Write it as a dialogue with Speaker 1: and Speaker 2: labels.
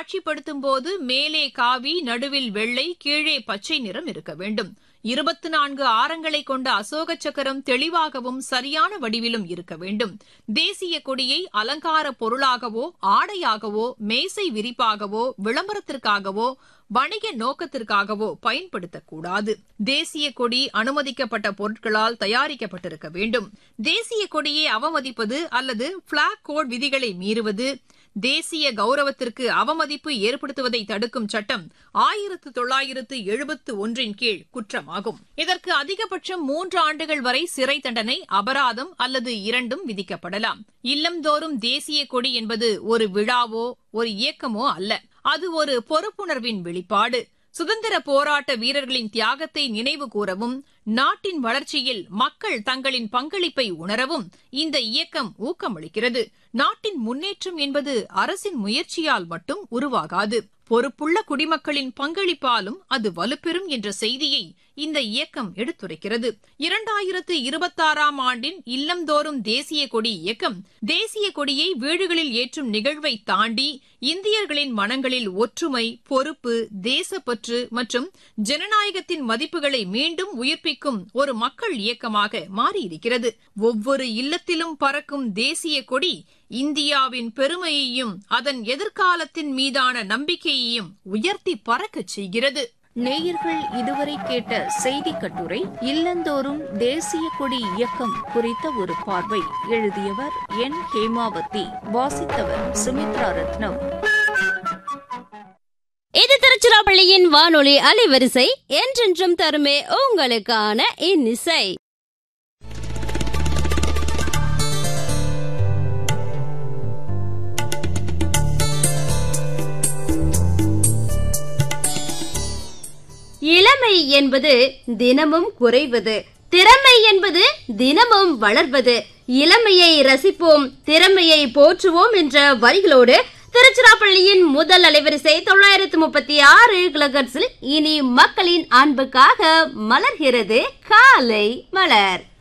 Speaker 1: காட்சிப்படுத்தும் போது மேலே காவி, நடுவில் வெள்ளை, கீழே பச்சை நிறம் இருக்க வேண்டும். 24 ஆரங்களை கொண்ட அசோக சக்கரம் தெளிவாகவும் சரியான வடிவிலும் இருக்க வேண்டும். தேசிய கொடியை அலங்கார பொருளாகவோ, ஆடையாகவோ, மேசை விரிப்பாகவோ, விளம்பரத்திற்காகவோ, வணிக நோக்கத்திற்காகவோ பயன்படுத்தக்கூடாது. தேசிய கொடி அனுமதிக்கப்பட்ட பொருட்களால் தயாரிக்கப்பட்டிருக்க வேண்டும். தேசிய கொடியை அவமதிப்பது அல்லது பிளாக் கோட் விதிகளை மீறுவது, தேசிய கௌரவத்திற்கு அவமதிப்பு ஏற்படுத்துவதை தடுக்கும் சட்டம் 1971 கீழ் குற்றமாகும். இதற்கு அதிகபட்சம் 3 ஆண்டுகள் வரை சிறை தண்டனை, அபராதம் அல்லது இரண்டும் விதிக்கப்படலாம். இல்லந்தோறும் தேசிய கொடி என்பது ஒரு விழாவோ ஒரு இயக்கமோ அல்ல. அது ஒரு பொறுப்புணர்வின் வெளிப்பாடு. சுதந்திர போராட்ட வீரர்களின் தியாகத்தை நினைவு கூறவும், நாட்டின் வளர்ச்சியில் மக்கள் தங்களின் பங்களிப்பை உணரவும் இந்த இயக்கம் ஊக்கமளிக்கிறது. நாட்டின் முன்னேற்றம் என்பது அரசின் முயற்சியால் மட்டும் உருவாகாது. பொறுப்புள்ள குடிமக்களின் பங்களிப்பாலும் அது வலுப்பெறும் என்ற செய்தியை இந்த இயக்கம் எடுத்துரைக்கிறது. 2026 ஆண்டின் இல்லந்தோறும் தேசிய கொடி இயக்கம் தேசிய கொடியை வீடுகளில் ஏற்றும் நிகழ்வை தாண்டி இந்தியர்களின் மனங்களில் ஒற்றுமை, பொறுப்பு, தேசப்பற்று மற்றும் ஜனநாயகத்தின் மதிப்புகளை மீண்டும் உயிர்ப்பிக்கும் ஒரு மக்கள் இயக்கமாக மாறியிருக்கிறது. ஒவ்வொரு இல்லத்திலும் பறக்கும் தேசிய கொடி இந்தியாவின் பெருமையையும் அதன் எதிர்காலத்தின் மீதான நம்பிக்கையையும் உயர்த்தி பறக்கச் செய்கிறது.
Speaker 2: நேயர்கள் இதுவரை கேட்ட செய்தி கட்டுரை இல்லந்தோறும் தேசிய கொடி இயக்கம் குறித்த ஒரு பார்வை. எழுதியவர் என். ஹேமாவதி. வாசித்தவர் சுமித்ரா ரத்னம்.
Speaker 3: இது திருச்சிராப்பள்ளியின் வானொலி அலைவரிசை. என்றென்றும் தருமே உங்களுக்கான இன்னிசை. இளமை என்பது தினமும் குறைவது, திறமை என்பது தினமும் வளர்வது. இளமையை ரசிப்போம், திறமையை போற்றுவோம் என்ற வரிகளோடு திருச்சிராப்பள்ளியின் முதல் அலைவரிசை 936 கிலோஹெர்ட்ஸில் இனி மக்களின் அன்புக்காக மலர்கிறது காலை மலர்.